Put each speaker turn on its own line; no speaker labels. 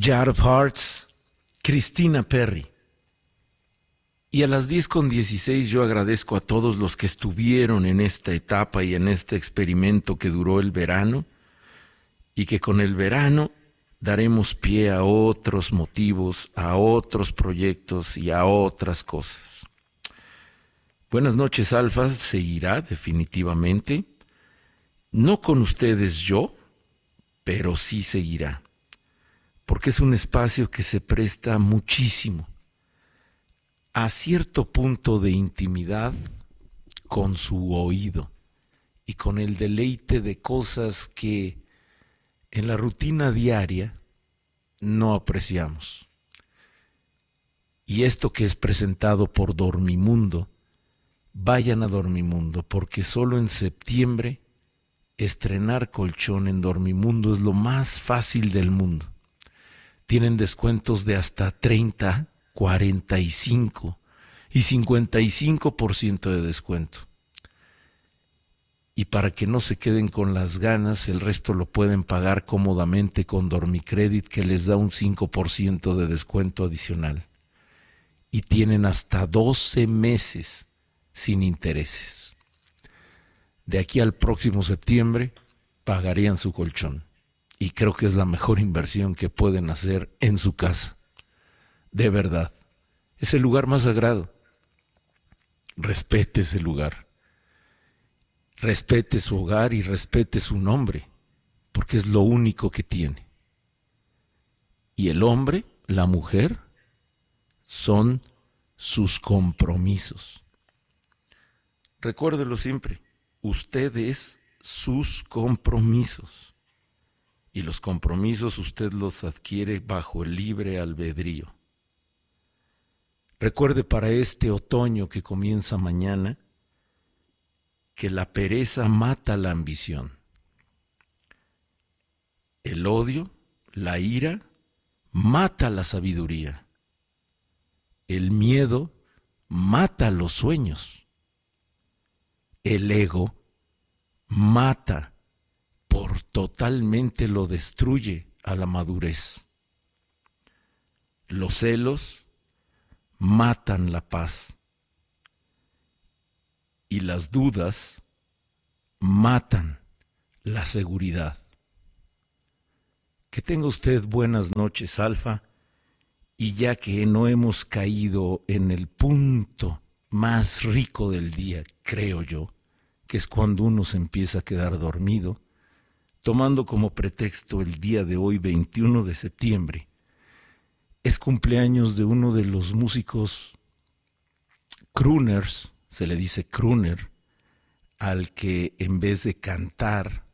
Jar of Hearts, Christina Perri. Y a las 10:16 yo agradezco a todos los que estuvieron en esta etapa y en este experimento que duró el verano, y que con el verano daremos pie a otros motivos, a otros proyectos y a otras cosas. Buenas noches, Alfa, seguirá definitivamente. No con ustedes yo, pero sí seguirá. Porque es un espacio que se presta muchísimo a cierto punto de intimidad con su oído y con el deleite de cosas que en la rutina diaria no apreciamos. Y esto que es presentado por Dormimundo, vayan a Dormimundo, porque solo en septiembre estrenar colchón en Dormimundo es lo más fácil del mundo. Tienen descuentos de hasta 30, 45 y 55% de descuento. Y para que no se queden con las ganas, el resto lo pueden pagar cómodamente con Dormicredit, que les da un 5% de descuento adicional. Y tienen hasta 12 meses sin intereses. De aquí al próximo septiembre pagarían su colchón. Y creo que es la mejor inversión que pueden hacer en su casa. De verdad. Es el lugar más sagrado. Respete ese lugar. Respete su hogar y respete su nombre, porque es lo único que tiene. Y el hombre, la mujer, son sus compromisos. Recuérdelo siempre, usted es sus compromisos. Y los compromisos usted los adquiere bajo el libre albedrío. Recuerde para este otoño que comienza mañana que la pereza mata la ambición. El odio, la ira, mata la sabiduría. El miedo mata los sueños. El ego mata, por totalmente lo destruye a la madurez. Los celos matan la paz. Y las dudas matan la seguridad. Que tenga usted buenas noches, Alfa, y ya que no hemos caído en el punto más rico del día, creo yo, que es cuando uno se empieza a quedar dormido, tomando como pretexto el día de hoy, 21 de septiembre, es cumpleaños de uno de los músicos crooners, se le dice crooner, al que en vez de cantar